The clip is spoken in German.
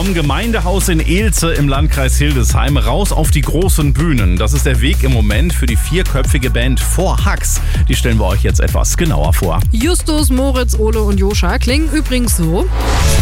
Vom Gemeindehaus in Elze im Landkreis Hildesheim raus auf die großen Bühnen. Das ist der Weg im Moment für die 4-köpfige Band 4Hux. Die stellen wir euch jetzt etwas genauer vor. Justus, Moritz, Ole und Joscha klingen übrigens so.